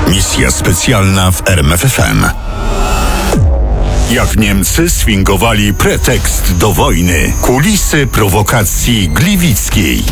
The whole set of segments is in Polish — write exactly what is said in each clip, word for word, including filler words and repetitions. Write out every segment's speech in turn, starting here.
Misja specjalna w R M F F M. Jak Niemcy sfingowali pretekst do wojny. Kulisy prowokacji gliwickiej.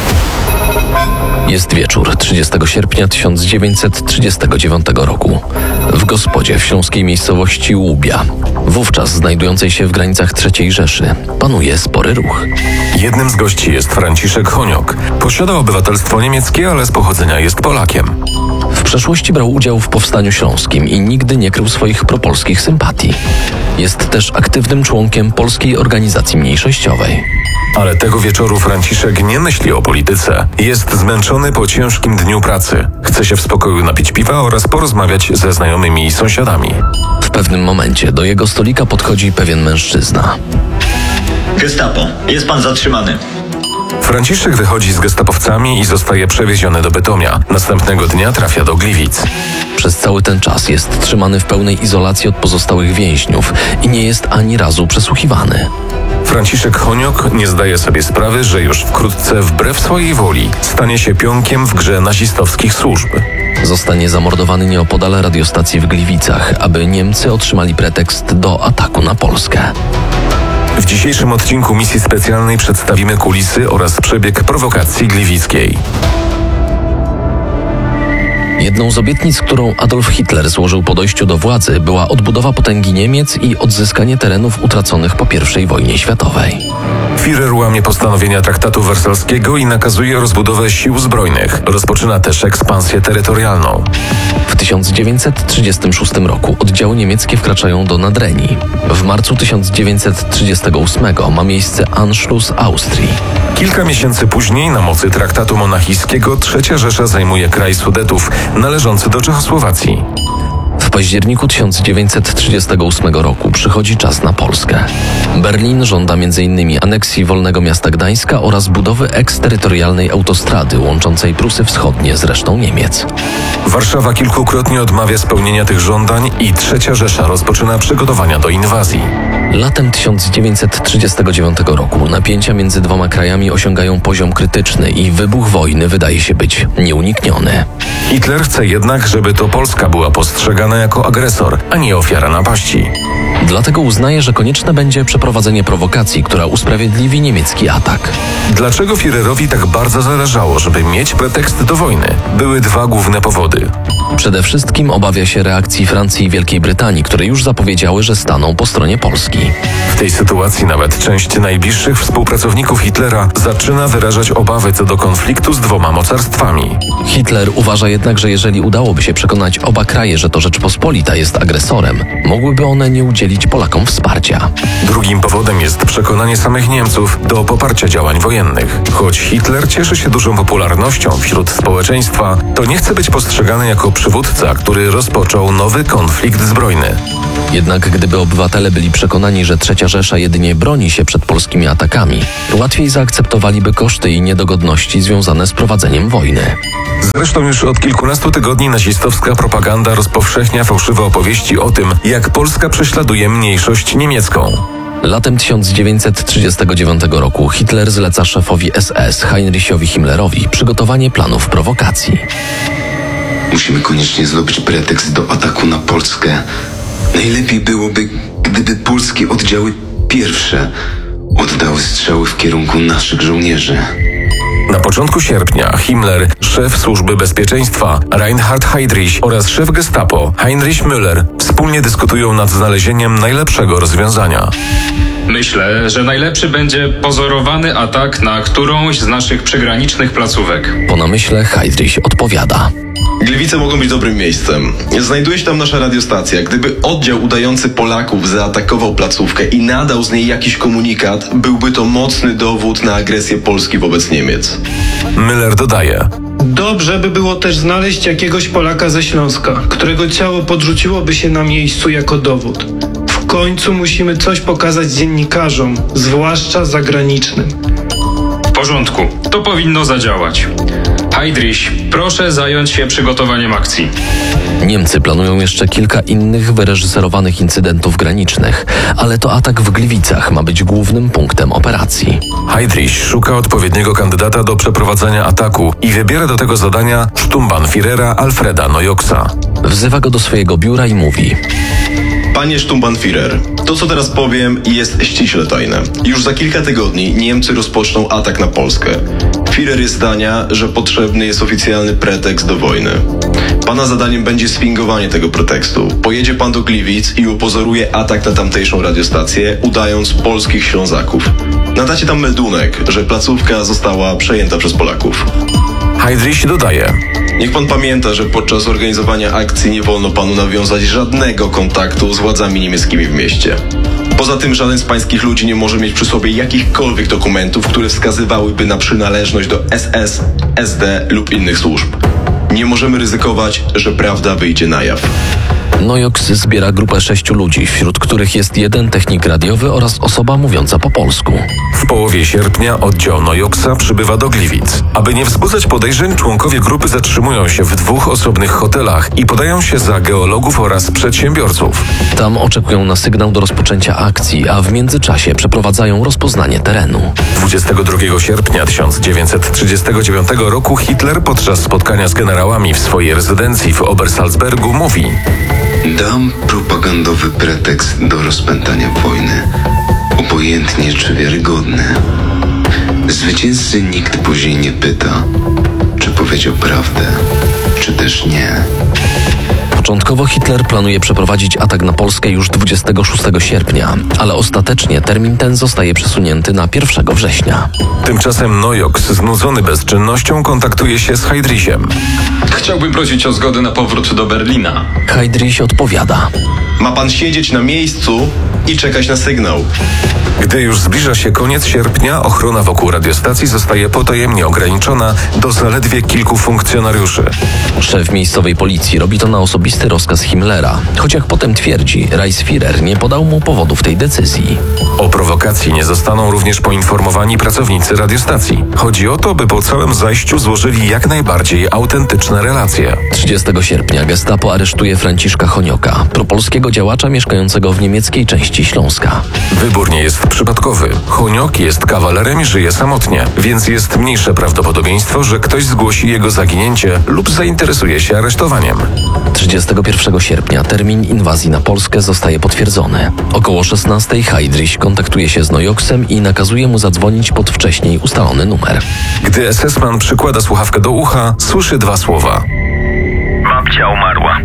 Jest wieczór trzydziestego sierpnia tysiąc dziewięćset trzydziestego dziewiątego roku. W gospodzie w śląskiej miejscowości Łubia, wówczas znajdującej się w granicach trzeciej Rzeszy, panuje spory ruch. Jednym z gości jest Franciszek Honiok. Posiada obywatelstwo niemieckie, ale z pochodzenia jest Polakiem. W przeszłości brał udział w Powstaniu Śląskim i nigdy nie krył swoich propolskich sympatii. Jest też aktywnym członkiem Polskiej Organizacji Mniejszościowej. Ale tego wieczoru Franciszek nie myśli o polityce. Jest zmęczony po ciężkim dniu pracy. Chce się w spokoju napić piwa oraz porozmawiać ze znajomymi i sąsiadami. W pewnym momencie do jego stolika podchodzi pewien mężczyzna. Gestapo, jest pan zatrzymany. Franciszek wychodzi z gestapowcami i zostaje przewieziony do Bytomia. Następnego dnia trafia do Gliwic. Przez cały ten czas jest trzymany w pełnej izolacji od pozostałych więźniów i nie jest ani razu przesłuchiwany. Franciszek Honiok nie zdaje sobie sprawy, że już wkrótce wbrew swojej woli stanie się pionkiem w grze nazistowskich służb. Zostanie zamordowany nieopodal radiostacji w Gliwicach, aby Niemcy otrzymali pretekst do ataku na Polskę. W dzisiejszym odcinku misji specjalnej przedstawimy kulisy oraz przebieg prowokacji gliwickiej. Jedną z obietnic, którą Adolf Hitler złożył po dojściu do władzy, była odbudowa potęgi Niemiec i odzyskanie terenów utraconych po pierwszej wojnie światowej. Führer łamie postanowienia traktatu wersalskiego i nakazuje rozbudowę sił zbrojnych. Rozpoczyna też ekspansję terytorialną. W tysiąc dziewięćset trzydziestym szóstym roku oddziały niemieckie wkraczają do Nadrenii. W marcu tysiąc dziewięćset trzydziestego ósmego ma miejsce Anschluss Austrii. Kilka miesięcy później na mocy traktatu monachijskiego Trzecia Rzesza zajmuje kraj Sudetów, należący do Czechosłowacji. W październiku tysiąc dziewięćset trzydziestego ósmego roku przychodzi czas na Polskę. Berlin żąda między innymi aneksji Wolnego Miasta Gdańska oraz budowy eksterytorialnej autostrady łączącej Prusy Wschodnie z resztą Niemiec. Warszawa kilkukrotnie odmawia spełnienia tych żądań i Trzecia Rzesza rozpoczyna przygotowania do inwazji. Latem tysiąc dziewięćset trzydziestego dziewiątego roku napięcia między dwoma krajami osiągają poziom krytyczny i wybuch wojny wydaje się być nieunikniony. Hitler chce jednak, żeby to Polska była postrzegana jako agresor, a nie ofiara napaści. Dlatego uznaje, że konieczne będzie przeprowadzenie prowokacji, która usprawiedliwi niemiecki atak. Dlaczego Führerowi tak bardzo zależało, żeby mieć pretekst do wojny? Były dwa główne powody. Przede wszystkim obawia się reakcji Francji i Wielkiej Brytanii, które już zapowiedziały, że staną po stronie Polski. W tej sytuacji nawet część najbliższych współpracowników Hitlera zaczyna wyrażać obawy co do konfliktu z dwoma mocarstwami. Hitler uważa jednak, że jeżeli udałoby się przekonać oba kraje, że to Rzeczpospolita jest agresorem, mogłyby one nie udzielić Polakom wsparcia. Drugim powodem jest przekonanie samych Niemców do poparcia działań wojennych. Choć Hitler cieszy się dużą popularnością wśród społeczeństwa, to nie chce być postrzegany jako przywódca, który rozpoczął nowy konflikt zbrojny. Jednak gdyby obywatele byli przekonani, że Trzecia Rzesza jedynie broni się przed polskimi atakami, łatwiej zaakceptowaliby koszty i niedogodności związane z prowadzeniem wojny. Zresztą już od kilkunastu tygodni nazistowska propaganda rozpowszechnia fałszywe opowieści o tym, jak Polska prześladuje mniejszość niemiecką. Latem tysiąc dziewięćset trzydziestego dziewiątego roku Hitler zleca szefowi S S Heinrichowi Himmlerowi przygotowanie planów prowokacji. Musimy koniecznie zrobić pretekst do ataku na Polskę. Najlepiej byłoby, gdyby polskie oddziały pierwsze oddały strzały w kierunku naszych żołnierzy. Na początku sierpnia Himmler, szef Służby Bezpieczeństwa Reinhard Heydrich oraz szef Gestapo Heinrich Müller wspólnie dyskutują nad znalezieniem najlepszego rozwiązania. Myślę, że najlepszy będzie pozorowany atak na którąś z naszych przygranicznych placówek. Po namyśle Heydrich odpowiada. Gliwice mogą być dobrym miejscem. Znajduje się tam nasza radiostacja. Gdyby oddział udający Polaków zaatakował placówkę i nadał z niej jakiś komunikat, byłby to mocny dowód na agresję Polski wobec Niemiec. Müller dodaje. Dobrze by było też znaleźć jakiegoś Polaka ze Śląska, którego ciało podrzuciłoby się na miejscu jako dowód. W końcu musimy coś pokazać dziennikarzom, zwłaszcza zagranicznym. W porządku, to powinno zadziałać. Heydrich, proszę zająć się przygotowaniem akcji. Niemcy planują jeszcze kilka innych wyreżyserowanych incydentów granicznych, ale to atak w Gliwicach ma być głównym punktem operacji. Heydrich szuka odpowiedniego kandydata do przeprowadzenia ataku i wybiera do tego zadania sztumbannführera Alfreda Noyoksa. Wzywa go do swojego biura i mówi: Panie Sturmbannführer, to co teraz powiem jest ściśle tajne. Już za kilka tygodni Niemcy rozpoczną atak na Polskę. Führer jest zdania, że potrzebny jest oficjalny pretekst do wojny. Pana zadaniem będzie sfingowanie tego pretekstu. Pojedzie pan do Gliwic i upozoruje atak na tamtejszą radiostację, udając polskich Ślązaków. Nadacie tam meldunek, że placówka została przejęta przez Polaków. Heydrich dodaje: Niech pan pamięta, że podczas organizowania akcji nie wolno panu nawiązać żadnego kontaktu z władzami niemieckimi w mieście. Poza tym żaden z pańskich ludzi nie może mieć przy sobie jakichkolwiek dokumentów, które wskazywałyby na przynależność do S S, S D lub innych służb. Nie możemy ryzykować, że prawda wyjdzie na jaw. Nojoks zbiera grupę sześciu ludzi, wśród których jest jeden technik radiowy oraz osoba mówiąca po polsku. W połowie sierpnia oddział Nojoksa przybywa do Gliwic. Aby nie wzbudzać podejrzeń, członkowie grupy zatrzymują się w dwóch osobnych hotelach i podają się za geologów oraz przedsiębiorców. Tam oczekują na sygnał do rozpoczęcia akcji, a w międzyczasie przeprowadzają rozpoznanie terenu. dwudziestego drugiego sierpnia tysiąc dziewięćset trzydziestego dziewiątego roku Hitler podczas spotkania z generałami w swojej rezydencji w Obersalzbergu mówi: Dam propagandowy pretekst do rozpętania wojny, obojętnie czy wiarygodny. Zwycięzcy nikt później nie pyta, czy powiedział prawdę, czy też nie. Początkowo Hitler planuje przeprowadzić atak na Polskę już dwudziestego szóstego sierpnia, ale ostatecznie termin ten zostaje przesunięty na pierwszego września. Tymczasem Nojoks, znudzony bezczynnością, kontaktuje się z Heydrichem. Chciałbym prosić o zgodę na powrót do Berlina. Heydrich odpowiada: Ma pan siedzieć na miejscu i czekać na sygnał. Gdy już zbliża się koniec sierpnia, ochrona wokół radiostacji zostaje potajemnie ograniczona do zaledwie kilku funkcjonariuszy. Szef miejscowej policji robi to na osobisty rozkaz Himmlera, choć jak potem twierdzi, Reichsführer nie podał mu powodów tej decyzji. O prowokacji nie zostaną również poinformowani pracownicy radiostacji. Chodzi o to, by po całym zajściu złożyli jak najbardziej autentyczne relacje. trzydziestego sierpnia gestapo aresztuje Franciszka Honioka, propolskiego działacza mieszkającego w niemieckiej części Śląska. Wybór nie jest przypadkowy. Honiok jest kawalerem i żyje samotnie, więc jest mniejsze prawdopodobieństwo, że ktoś zgłosi jego zaginięcie lub zainteresuje się aresztowaniem. trzydziestego pierwszego sierpnia termin inwazji na Polskę zostaje potwierdzony. Około szesnastej Heydrich kontaktuje się z Nojoksem i nakazuje mu zadzwonić pod wcześniej ustalony numer. Gdy es es man przykłada słuchawkę do ucha, słyszy dwa słowa: Babcia umarła.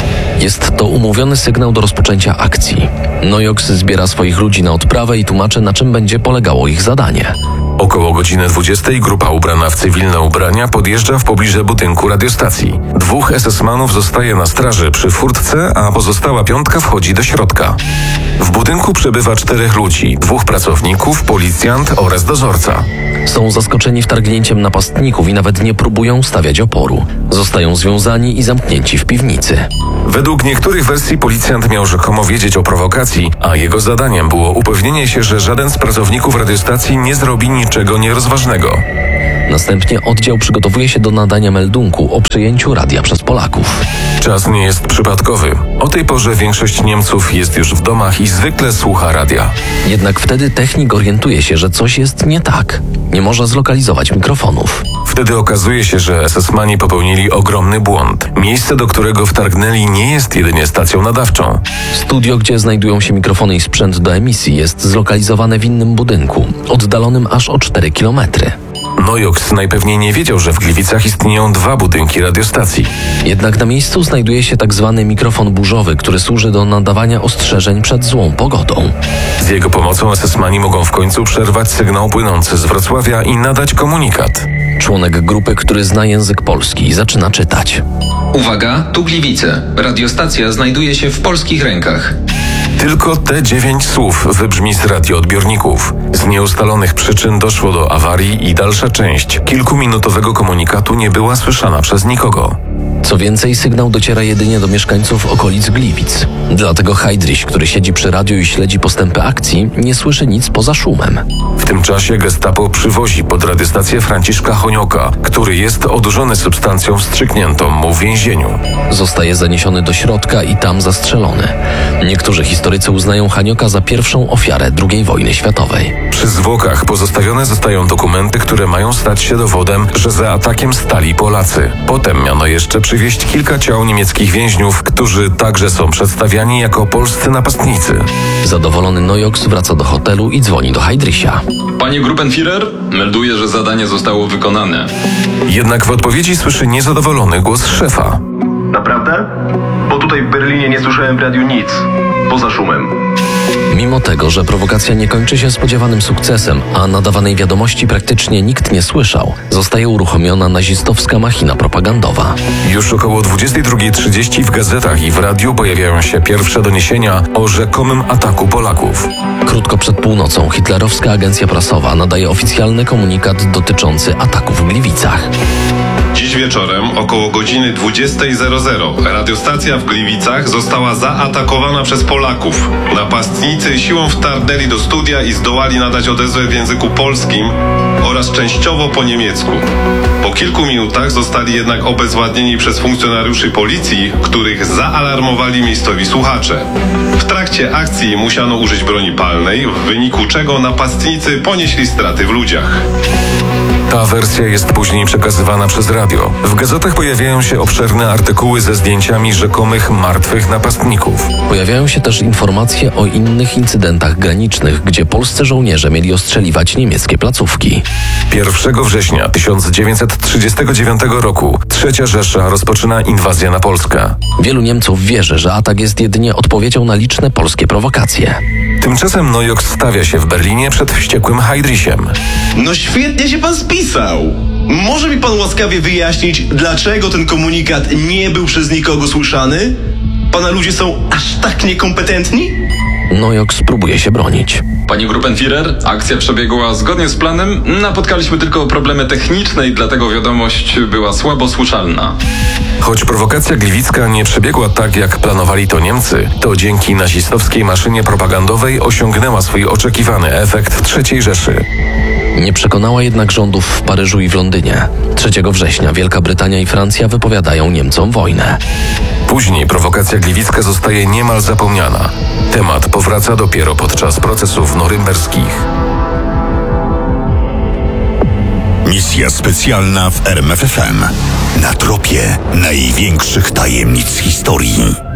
Jest to umówiony sygnał do rozpoczęcia akcji. Nojoks zbiera swoich ludzi na odprawę i tłumaczy, na czym będzie polegało ich zadanie. Około godziny dwudziestej grupa ubrana w cywilne ubrania podjeżdża w pobliże budynku radiostacji. Dwóch es es manów zostaje na straży przy furtce, a pozostała piątka wchodzi do środka. W budynku przebywa czterech ludzi, dwóch pracowników, policjant oraz dozorca. Są zaskoczeni wtargnięciem napastników i nawet nie próbują stawiać oporu. Zostają związani i zamknięci w piwnicy. Według niektórych wersji policjant miał rzekomo wiedzieć o prowokacji, a jego zadaniem było upewnienie się, że żaden z pracowników radiostacji nie zrobi niczego nierozważnego. Następnie oddział przygotowuje się do nadania meldunku o przejęciu radia przez Polaków. Czas nie jest przypadkowy. O tej porze większość Niemców jest już w domach i zwykle słucha radia. Jednak wtedy technik orientuje się, że coś jest nie tak. Nie może zlokalizować mikrofonów. Wtedy okazuje się, że es es mani popełnili ogromny błąd. Miejsce, do którego wtargnęli, nie jest jedynie stacją nadawczą. Studio, gdzie znajdują się mikrofony i sprzęt do emisji, jest zlokalizowane w innym budynku, oddalonym aż o cztery kilometry. Nojoks najpewniej nie wiedział, że w Gliwicach istnieją dwa budynki radiostacji. Jednak na miejscu znajduje się tak zwany mikrofon burzowy, który służy do nadawania ostrzeżeń przed złą pogodą. Z jego pomocą es es mani mogą w końcu przerwać sygnał płynący z Wrocławia i nadać komunikat. Członek grupy, który zna język polski, zaczyna czytać. Uwaga, tu Gliwice. Radiostacja znajduje się w polskich rękach. Tylko te dziewięć słów wybrzmi z radioodbiorników. Z nieustalonych przyczyn doszło do awarii i dalsza część kilkuminutowego komunikatu nie była słyszana przez nikogo. Co więcej, sygnał dociera jedynie do mieszkańców okolic Gliwic. Dlatego Heydrich, który siedzi przy radiu i śledzi postępy akcji, nie słyszy nic poza szumem. W tym czasie gestapo przywozi pod radiostację Franciszka Honioka, który jest odurzony substancją wstrzykniętą mu w więzieniu. Zostaje zaniesiony do środka i tam zastrzelony. Niektórzy historycy uznają Honioka za pierwszą ofiarę drugiej wojny światowej. Przy zwłokach pozostawione zostają dokumenty, które mają stać się dowodem, że za atakiem stali Polacy. Potem miano jeszcze przywieźć kilka ciał niemieckich więźniów, którzy także są przedstawiani jako polscy napastnicy. Zadowolony Nojoks wraca do hotelu i dzwoni do Heydricha. Panie Gruppenführer, melduję, że zadanie zostało wykonane. Jednak w odpowiedzi słyszy niezadowolony głos szefa. Naprawdę? Bo tutaj w Berlinie nie słyszałem w radiu nic. Poza szumem. Mimo tego, że prowokacja nie kończy się spodziewanym sukcesem, a nadawanej wiadomości praktycznie nikt nie słyszał, zostaje uruchomiona nazistowska machina propagandowa. Już około dwudziestej drugiej trzydzieści w gazetach i w radiu pojawiają się pierwsze doniesienia o rzekomym ataku Polaków. Krótko przed północą hitlerowska agencja prasowa nadaje oficjalny komunikat dotyczący ataku w Gliwicach. Dziś wieczorem około godziny dwudziestej radiostacja w Gliwicach została zaatakowana przez Polaków. Napastnicy siłą wtargnęli do studia i zdołali nadać odezwę w języku polskim oraz częściowo po niemiecku. Po kilku minutach zostali jednak obezwładnieni przez funkcjonariuszy policji, których zaalarmowali miejscowi słuchacze. W trakcie akcji musiano użyć broni palnej, w wyniku czego napastnicy ponieśli straty w ludziach. Ta wersja jest później przekazywana przez radio. W gazetach pojawiają się obszerne artykuły ze zdjęciami rzekomych martwych napastników. Pojawiają się też informacje o innych incydentach granicznych, gdzie polscy żołnierze mieli ostrzeliwać niemieckie placówki. pierwszego września tysiąc dziewięćset trzydziestego dziewiątego roku Trzecia Rzesza rozpoczyna inwazję na Polskę. Wielu Niemców wierzy, że atak jest jedynie odpowiedzią na liczne polskie prowokacje. Tymczasem Nojoks stawia się w Berlinie przed wściekłym Heydrichem. No świetnie się pan spisał. Może mi pan łaskawie wyjaśnić, dlaczego ten komunikat nie był przez nikogo słyszany? Pana ludzie są aż tak niekompetentni? Nojoks próbuje się bronić. Panie Gruppenführer, akcja przebiegła zgodnie z planem. Napotkaliśmy tylko problemy techniczne i dlatego wiadomość była słabo słyszalna. Choć prowokacja gliwicka nie przebiegła tak, jak planowali to Niemcy, to dzięki nazistowskiej maszynie propagandowej osiągnęła swój oczekiwany efekt w trzeciej Rzeszy. Nie przekonała jednak rządów w Paryżu i w Londynie. trzeciego września Wielka Brytania i Francja wypowiadają Niemcom wojnę. Później prowokacja gliwicka zostaje niemal zapomniana. Temat powraca dopiero podczas procesów norymberskich. Misja specjalna w R M F F M. Na tropie największych tajemnic historii.